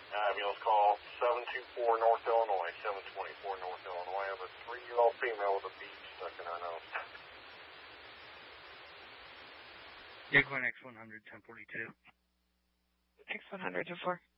Ambulance call 724 North Illinois, 724 North Illinois. I have a 3-year-old female with a bead stuck in her nose. You're going X100, 1042. X100 to 4.